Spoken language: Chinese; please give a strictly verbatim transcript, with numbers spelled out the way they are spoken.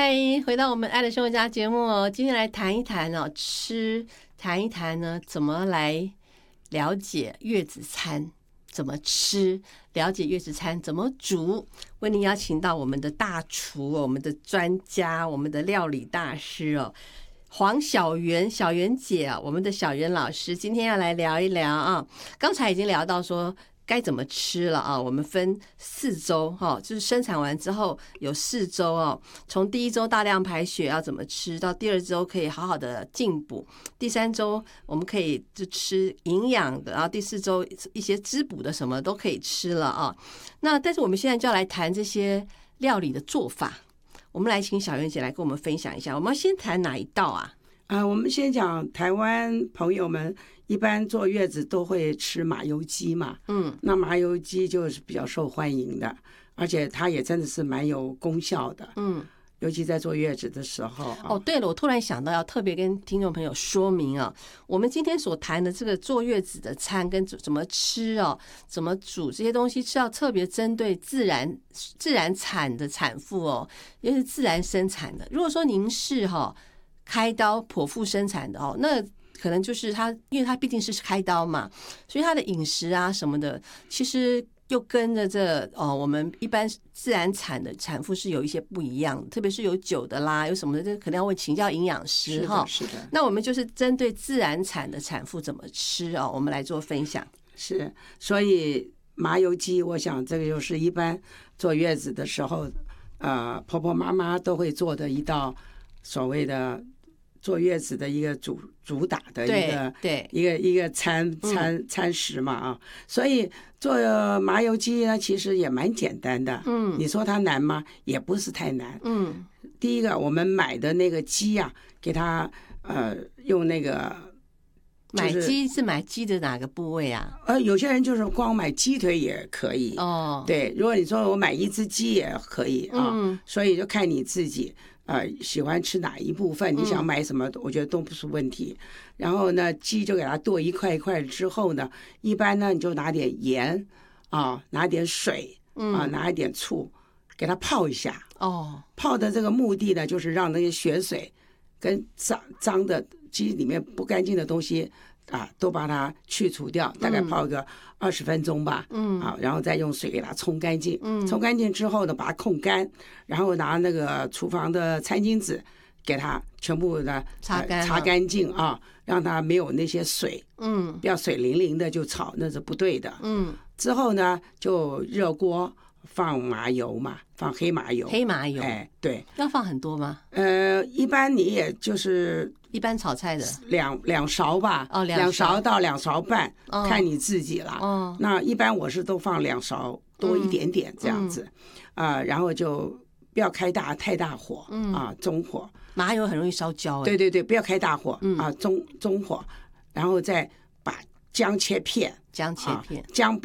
嗨，回到我们爱的生活家节目哦，今天来谈一谈哦，吃，谈一谈呢，怎么来了解月子餐，怎么吃，了解月子餐怎么煮。为您邀请到我们的大厨，我们的专家，我们的料理大师哦，黄小媛，小媛姐啊，我们的小媛老师，今天要来聊一聊啊。刚才已经聊到说该怎么吃了啊？我们分四周哈，就是生产完之后有四周哦。从第一周大量排血要怎么吃，到第二周可以好好的进补，第三周我们可以就吃营养的，然后第四周一些滋补的什么都可以吃了啊。那但是我们现在就要来谈这些料理的做法。我们来请小媛姐来跟我们分享一下，我们要先谈哪一道啊？ 啊、呃，我们先讲台湾朋友们一般坐月子都会吃麻油鸡嘛，嗯，那麻油鸡就是比较受欢迎的，而且它也真的是蛮有功效的，嗯，尤其在坐月子的时候。啊、 哦，对了，我突然想到要特别跟听众朋友说明啊，我们今天所谈的这个坐月子的餐跟怎么吃哦，怎么煮这些东西，是要特别针对自然自然产的产妇哦，也是自然生产的。如果说您是哈、哦。开刀剖腹生产的哦，那可能就是他，因为他毕竟是开刀嘛，所以他的饮食啊什么的，其实又跟着这哦，我们一般自然产的产妇是有一些不一样的，特别是有酒的啦，有什么的，这可能要会请教营养师哈。 是的，是的。 那我们就是针对自然产的产妇怎么吃哦，我们来做分享。 是，所以麻油鸡，我想这个就是一般坐月子的时候，呃，婆婆妈妈都会做的一道所谓的。坐月子的一个主主打的一个对一个一个餐餐、嗯、餐食嘛啊，所以做麻油鸡呢，其实也蛮简单的。嗯，你说它难吗？也不是太难。嗯，第一个我们买的那个鸡啊，给它呃用那个、 就是、买鸡是买鸡的哪个部位啊？ 呃，有些人就是光买鸡腿也可以哦。对，如果你说我买一只鸡也可以啊，嗯、所以就看你自己。呃，喜欢吃哪一部分？你想买什么？我觉得都不是问题。然后呢，鸡就给它剁一块一块之后呢，一般呢你就拿点盐啊，拿点水啊，拿一点醋，给它泡一下。哦，泡的这个目的呢，就是让那些血水跟脏脏的鸡里面不干净的东西啊，都把它去除掉。大概泡个二十分钟吧。嗯，啊，然后再用水给它冲干净。嗯，冲干净之后呢，把它控干。然后拿那个厨房的餐巾纸给它全部的擦干、 呃、擦干净啊，让它没有那些水，嗯，不要水灵灵的就炒，那是不对的。嗯，之后呢就热锅放麻油嘛，放黑麻油， 黑麻油， 哎，对， 要放很多吗？ 呃，一般你也就是一般炒菜的两两勺吧， 哦， 两勺到两勺半，哦、看你自己了。哦，那一般我是都放两勺多一点点这样子，啊、嗯呃，然后就。不要开大太大火，嗯啊，中火。 麻油很容易烧焦， 对对对，不要开大火，嗯啊，中中火，然后再把姜切片， 姜切片， 啊、姜。